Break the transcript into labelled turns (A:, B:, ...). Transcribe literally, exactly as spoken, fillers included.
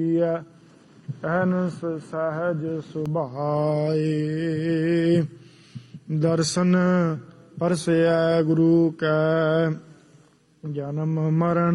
A: ਅਹਨਸ ਸਹਿਜ ਸੁਭਾਏ। ਦਰਸ਼ਨ ਪਰਸੈ ਗੁਰੂ ਕੈ ਜਨਮ ਮਰਨ